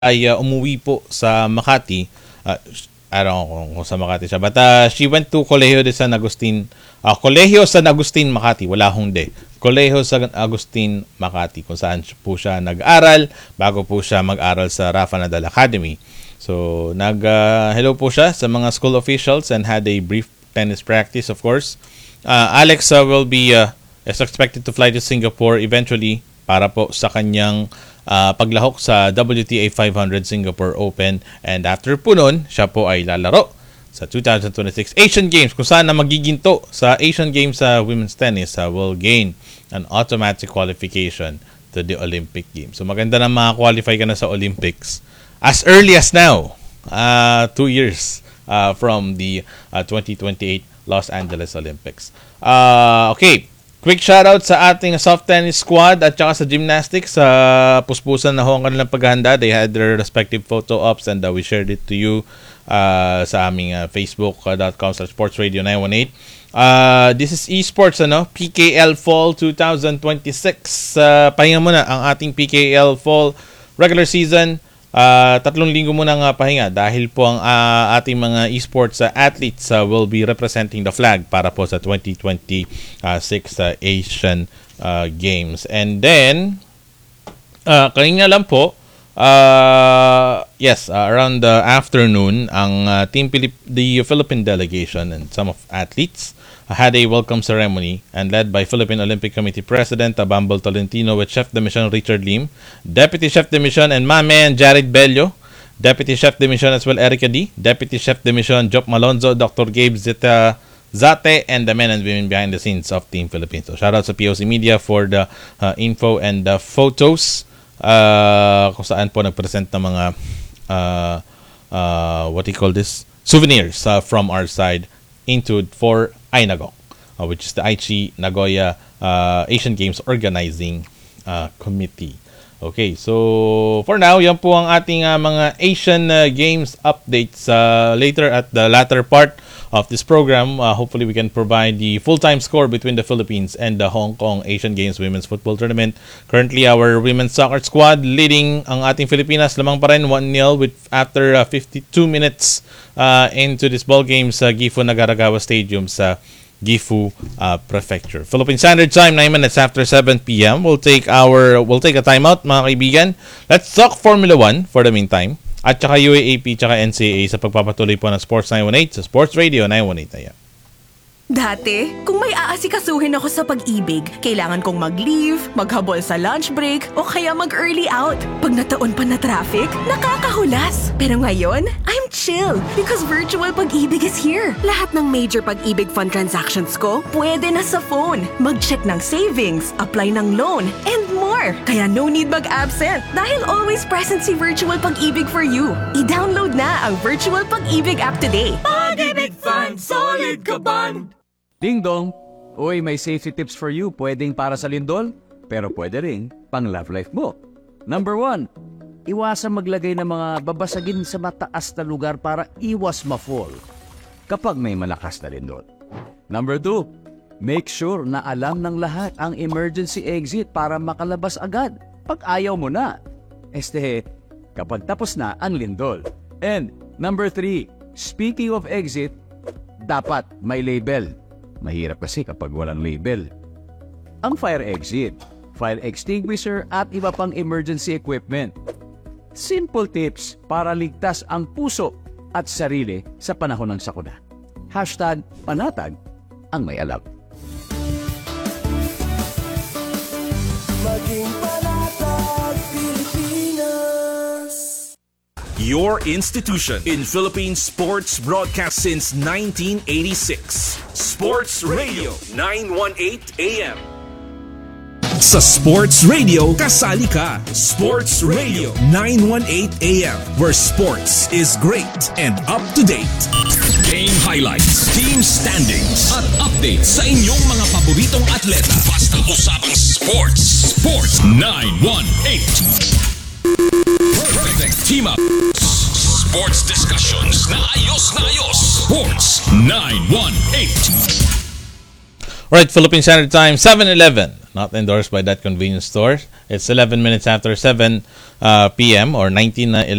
ay umuwi po sa Makati. I don't know kung sa Makati siya. But she went to Colegio de San Agustin. Colegio San Agustin, Makati. Wala hong de. Colegio San Agustin, Makati. Kung saan po siya nag-aral bago po siya mag-aral sa Rafa Nadal Academy. So, hello po siya sa mga school officials and had a brief tennis practice, of course. Alex will be is expected to fly to Singapore eventually para po sa kanyang paglahok sa WTA 500 Singapore Open, and after po nun, siya po ay lalaro sa 2026 Asian Games kung saan na magiginto sa Asian Games sa women's tennis will gain an automatic qualification to the Olympic Games. So maganda na maka-qualify ka na sa Olympics as early as now, 2 years from the 2028 Los Angeles Olympics. Okay. Quick shoutout sa ating soft tennis squad at saka sa gymnastics. Puspusan na ho ang kanilang paghahanda. They had their respective photo ops and we shared it to you sa aming facebook.com/sportsradio918. This is esports, PKL Fall 2026. Pahinga muna ang ating PKL Fall regular season. 3 linggo muna nga pahinga dahil po ang ating mga esports athletes will be representing the flag para po sa 2026 Asian Games. And then kanina lang po around the afternoon ang the Philippine delegation and some of athletes had a welcome ceremony and led by Philippine Olympic Committee President Bambol Tolentino with Chef de Mission Richard Lim, Deputy Chef de Mission and my man Jared Bello, Deputy Chef de Mission as well Erica D, Deputy Chef de Mission Jop Malonzo, Dr. Gabe Zate, and the men and women behind the scenes of Team Philippines. So shout out sa POC Media for the info and the photos kung saan po nagpresent ng mga what do you call this? Souvenirs from our side for Ainagok, which is the Aichi Nagoya Asian Games Organizing Committee. Okay, so for now, yan po ang ating mga Asian Games updates. Later at the latter part of this program, hopefully we can provide the full-time score between the Philippines and the Hong Kong Asian Games Women's Football Tournament. Currently, our women's soccer squad leading ang ating Pilipinas lamang pa rin 1-0 after 52 minutes into this ball game sa Gifu Nagaragawa Stadium sa Gifu Prefecture. Philippine Standard Time, 9 minutes after 7 p.m. We'll take a timeout, mga kaibigan. Let's talk Formula 1 for the meantime. At saka UAAP, saka NCAA sa pagpapatuloy po ng Sports 918 sa Sports Radio 918. Ayan. Dati, kung may aasikasuhin ako sa pag-ibig, kailangan kong mag-leave, maghabol sa lunch break, o kaya mag-early out. Pag nataon pa na traffic, nakakahulas. Pero ngayon, I'm chill because virtual pag-ibig is here. Lahat ng major pag-ibig fund transactions ko, pwede na sa phone. Mag-check ng savings, apply ng loan, and more. Kaya no need mag-absent dahil always present si Virtual Pag-ibig for you. I-download na ang Virtual Pag-ibig app today. Pag-ibig Fund, solid ka band! Ding dong! Uy, may safety tips for you. Pwedeng para sa lindol, pero pwede ring pang love life mo. Number 1, iwasan maglagay ng mga babasagin sa mataas na lugar para iwas ma-fall kapag may malakas na lindol. Number 2, make sure na alam ng lahat ang emergency exit para makalabas agad pag ayaw mo na. Kapag tapos na ang lindol. And number 3, speaking of exit, dapat may label. Mahirap kasi kapag walang label. Ang fire exit, fire extinguisher at iba pang emergency equipment. Simple tips para ligtas ang puso at sarili sa panahon ng sakuna. #panatag ang may alam. Maging panatag, Pilipinas. Your institution in Philippine sports broadcast since 1986. Sports Radio 918 AM. Sa Sports Radio, kasali ka. Sports Radio 918 AM, where sports is great and up to date. Game highlights, team standings, at updates sa inyong mga paboritong atleta. Basta usapang sports. Sports 918. Perfect team up. Sports discussions na ayos na ayos. Sports 918. Right, Philippine Standard Time, 7:11. Not endorsed by that convenience store. It's 11 minutes after 7 p.m. or 19:11